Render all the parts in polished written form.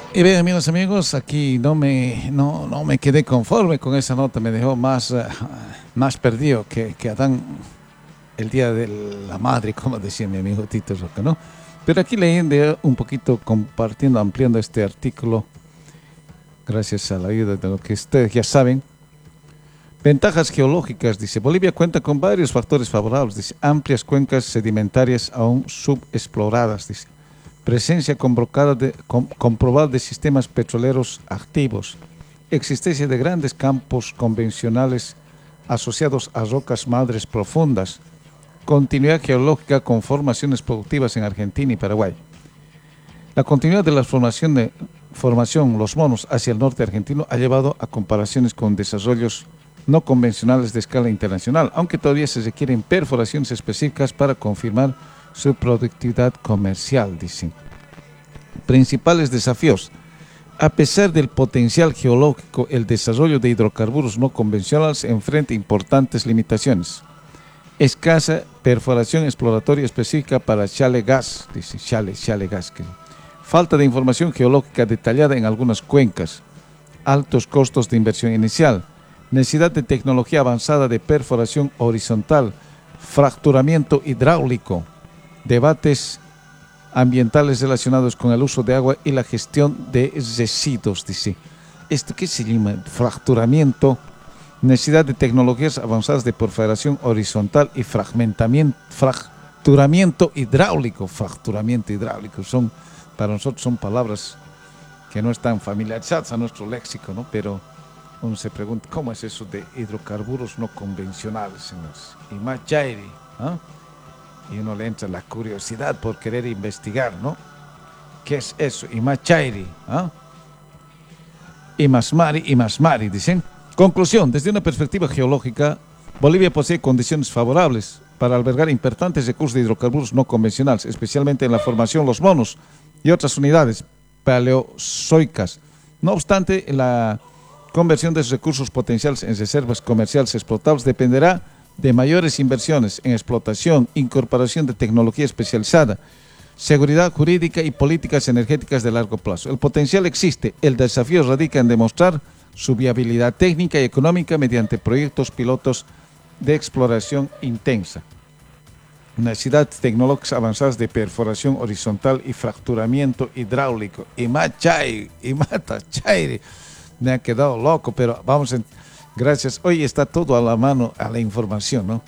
Y bien, amigos, amigos, aquí no me quedé conforme con esa nota, me dejó más perdido que Adán el día de la madre, como decía mi amigo Tito Roca, ¿no? Pero aquí leyendo un poquito, compartiendo, ampliando este artículo, gracias a la ayuda de lo que ustedes ya saben. Ventajas geológicas, dice, Bolivia cuenta con varios factores favorables, dice, amplias cuencas sedimentarias aún subexploradas, dice, presencia comprobada de sistemas petroleros activos, existencia de grandes campos convencionales asociados a rocas madres profundas, continuidad geológica con formaciones productivas en Argentina y Paraguay. La continuidad de la formación los monos hacia el norte argentino ha llevado a comparaciones con desarrollos no convencionales de escala internacional, aunque todavía se requieren perforaciones específicas para confirmar su productividad comercial, dicen. Principales desafíos. A pesar del potencial geológico, el desarrollo de hidrocarburos no convencionales enfrenta importantes limitaciones. Escasa perforación exploratoria específica para shale gas, dice shale gas. Falta de información geológica detallada en algunas cuencas. Altos costos de inversión inicial. Necesidad de tecnología avanzada de perforación horizontal, fracturamiento hidráulico, debates ambientales relacionados con el uso de agua y la gestión de residuos, dice. ¿Esto qué se llama? Fracturamiento, necesidad de tecnologías avanzadas de perforación horizontal y fracturamiento hidráulico. Fracturamiento hidráulico, para nosotros son palabras que no están familiarizadas a nuestro léxico, ¿no? Pero uno se pregunta, ¿cómo es eso de hidrocarburos no convencionales, señores? Y más chairi, ¿ah? Y uno le entra la curiosidad por querer investigar, ¿no? ¿Qué es eso? Y más chairi, ¿ah? Y más mari, dicen. Conclusión, desde una perspectiva geológica, Bolivia posee condiciones favorables para albergar importantes recursos de hidrocarburos no convencionales, especialmente en la formación Los Monos y otras unidades paleozoicas. No obstante, la conversión de esos recursos potenciales en reservas comerciales explotables dependerá de mayores inversiones en explotación, incorporación de tecnología especializada, seguridad jurídica y políticas energéticas de largo plazo. El potencial existe, el desafío radica en demostrar su viabilidad técnica y económica mediante proyectos pilotos de exploración intensa. Necesidades tecnológicas avanzadas de perforación horizontal y fracturamiento hidráulico. Y mata chaire. Me ha quedado loco, pero gracias. Hoy está todo a la mano, a la información, ¿no?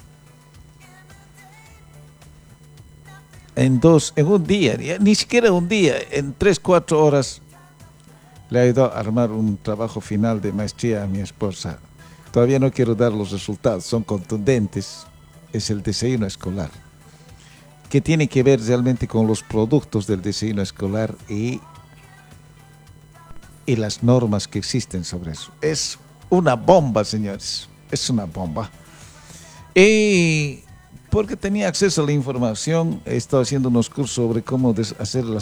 En un día, ni siquiera un día, en 3, 4 horas, le ha ayudado a armar un trabajo final de maestría a mi esposa. Todavía no quiero dar los resultados, son contundentes. Es el desayuno escolar, que tiene que ver realmente con los productos del desayuno escolar y las normas que existen sobre eso. Es una bomba, señores, es una bomba. Y porque tenía acceso a la información, he estado haciendo unos cursos sobre cómo hacer las